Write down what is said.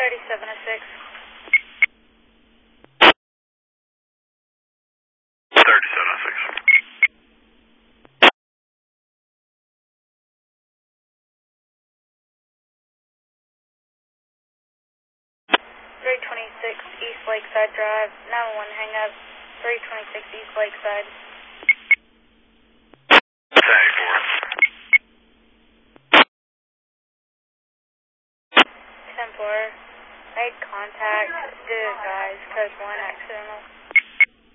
3706. 3706. 326 East Lakeside Drive, 911 hang up, 326 East Lakeside. 10-4. Made contact, did advise, code 1 accidental.